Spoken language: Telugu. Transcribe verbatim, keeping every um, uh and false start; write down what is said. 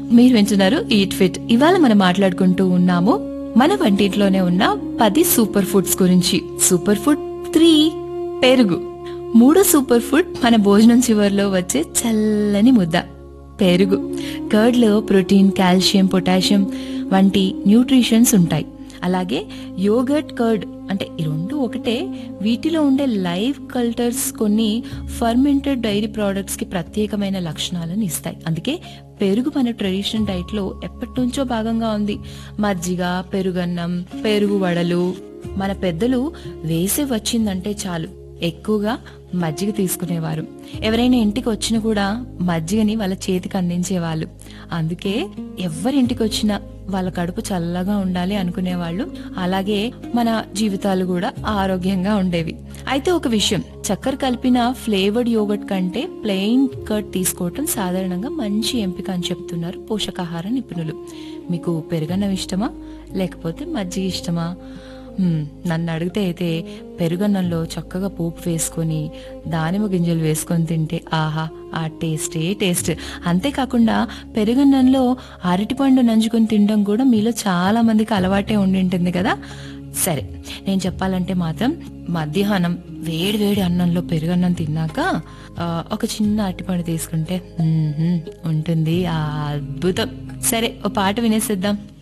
మీరు వింటున్నారు ఈట్ ఫిట్. ఇవాళ మనం మాట్లాడుకుంటూ ఉన్నాము మన వంటింట్లోనే ఉన్న పది సూపర్ ఫుడ్స్ గురించి. సూపర్ ఫుడ్ త్రీ, పెరుగు. మూడో సూపర్ ఫుడ్ మన భోజనం చివర్లో వచ్చే చల్లని ముద్ద, పెరుగు. కర్డ్ లో ప్రోటీన్, కాల్షియం, పొటాషియం వంటి న్యూట్రిషన్స్ ఉంటాయి. అలాగే యోగర్ట్, కర్డ్ అంటే ఈ రెండు ఒకటే. వీటిలో ఉండే లైవ్ కల్చర్స్ కొన్ని ఫర్మెంటెడ్ డైరీ ప్రోడక్ట్స్ కి ప్రత్యేకమైన లక్షణాలను ఇస్తాయి. అందుకే పెరుగు మన ట్రెడిషనల్ డైట్ లో ఎప్పటి నుంచో భాగంగా ఉంది. మజ్జిగ, పెరుగన్నం, పెరుగు వడలు. మన పెద్దలు వేసే వచ్చిందంటే చాలు ఎక్కువగా మజ్జిగ తీసుకునేవారు. ఎవరైనా ఇంటికి వచ్చినా కూడా మజ్జిగని వాళ్ళ చేతికి అందించేవాళ్ళు. అందుకే ఎవరింటికి వచ్చినా వాళ్ళ కడుపు చల్లగా ఉండాలి అనుకునేవాళ్ళు. అలాగే మన జీవితాలు కూడా ఆరోగ్యంగా ఉండేవి. అయితే ఒక విషయం, చక్కెర కలిపిన ఫ్లేవర్డ్ యోగర్ట్ కంటే ప్లెయిన్ కర్డ్ తీసుకోవటం సాధారణంగా మంచి ఎంపిక అని చెప్తున్నారు పోషకాహార నిపుణులు. మీకు పెరుగన్నం ఇష్టమా లేకపోతే మజ్జిగ ఇష్టమా? నన్ను అడిగితే అయితే పెరుగన్నంలో చక్కగా పోపు వేసుకొని దానిమ్మ గింజలు వేసుకొని తింటే ఆహా, ఆ టేస్టే టేస్ట్. అంతేకాకుండా పెరుగన్నంలో అరటిపండు నంచుకొని తినడం కూడా మీలో చాలా మందికి అలవాటే ఉండి ఉంటుంది కదా. సరే, నేను చెప్పాలంటే మాత్రం మధ్యాహ్నం వేడి వేడి అన్నంలో పెరుగన్నం తిన్నాక ఒక చిన్న అరటిపండు తీసుకుంటే ఉంటుంది ఆ అద్భుతం. సరే, ఓ పాట వినేసేద్దాం.